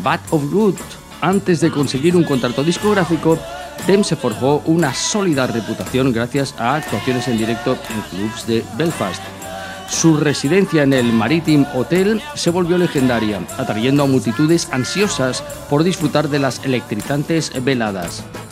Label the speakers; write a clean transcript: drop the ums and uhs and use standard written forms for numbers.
Speaker 1: Bad of Good. Antes de conseguir un contrato discográfico, Them se forjó una sólida reputación gracias a actuaciones en directo en clubs de Belfast. Su residencia en el Maritime Hotel se volvió legendaria, atrayendo a multitudes ansiosas por disfrutar de las electrizantes veladas.